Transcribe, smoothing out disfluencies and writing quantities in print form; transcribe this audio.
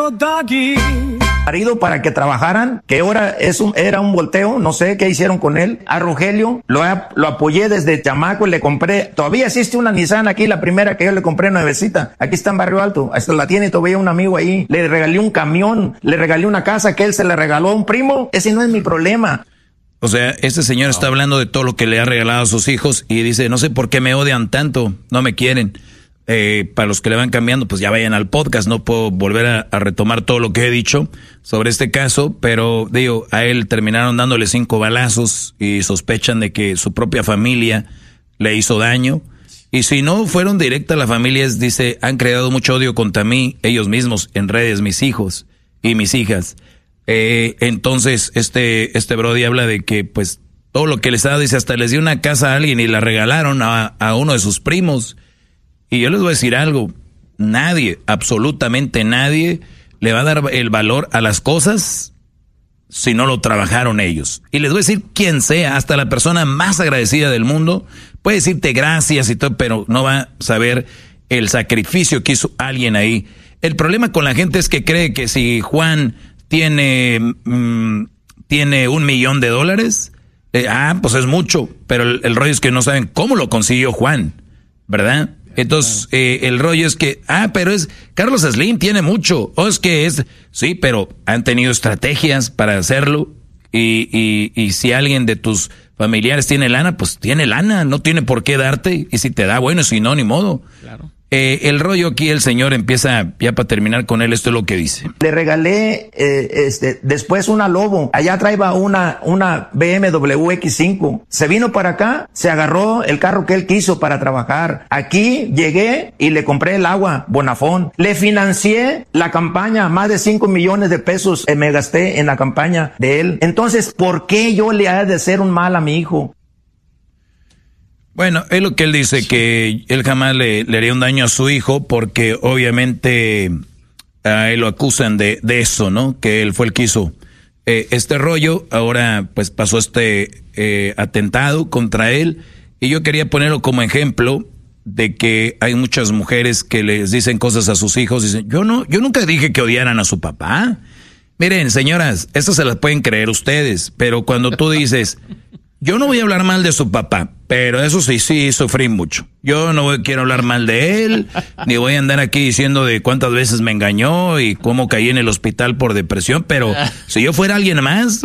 Marido para que trabajaran, que ahora era un volteo, no sé qué hicieron con él. A Rogelio lo apoyé desde chamaco y le compré, todavía existe una Nissan aquí, la primera que yo le compré nuevecita, aquí está en Barrio Alto, hasta la tiene todavía un amigo ahí, le regalé un camión, le regalé una casa que él se le regaló a un primo, ese no es mi problema. O sea, este señor está hablando de todo lo que le ha regalado a sus hijos y dice, no sé por qué me odian tanto, no me quieren. Para los que le van cambiando, pues ya vayan al podcast, no puedo volver a retomar todo lo que he dicho sobre este caso, pero digo, a él terminaron dándole 5 balazos y sospechan de que su propia familia le hizo daño. Y si no fueron directas las familias, dice, han creado mucho odio contra mí, ellos mismos, en redes, mis hijos y mis hijas. Entonces, este brody habla de que, pues, todo lo que les ha dado, dice, hasta les dio una casa a alguien y la regalaron a uno de sus primos. Y yo les voy a decir algo, nadie, absolutamente nadie, le va a dar el valor a las cosas si no lo trabajaron ellos. Y les voy a decir quien sea, hasta la persona más agradecida del mundo, puede decirte gracias y todo, pero no va a saber el sacrificio que hizo alguien ahí. El problema con la gente es que cree que si Juan tiene $1 millón, pues es mucho, pero el rollo es que no saben cómo lo consiguió Juan, ¿verdad? Entonces, el rollo es que, pero es, Carlos Slim tiene mucho, o es que es, sí, pero han tenido estrategias para hacerlo, y si alguien de tus familiares tiene lana, pues tiene lana, no tiene por qué darte, y si te da, bueno, si no, ni modo. Claro. El rollo aquí, el señor empieza, ya para terminar con él, esto es lo que dice. Le regalé después una Lobo, allá traía una BMW X5, se vino para acá, se agarró el carro que él quiso para trabajar. Aquí llegué y le compré el agua, Bonafón. Le financié la campaña, más de 5 millones de pesos me gasté en la campaña de él. Entonces, ¿por qué yo le he de hacer un mal a mi hijo? Bueno, es lo que él dice, que él jamás le haría un daño a su hijo porque obviamente a él lo acusan de eso, ¿no? Que él fue el que hizo este rollo. Ahora pues pasó este atentado contra él y yo quería ponerlo como ejemplo de que hay muchas mujeres que les dicen cosas a sus hijos. Dicen, yo nunca dije que odiaran a su papá. Miren, señoras, esto se las pueden creer ustedes, pero cuando tú dices... Yo no voy a hablar mal de su papá, pero eso sí sufrí mucho. Yo no quiero hablar mal de él, ni voy a andar aquí diciendo de cuántas veces me engañó y cómo caí en el hospital por depresión, pero si yo fuera alguien más...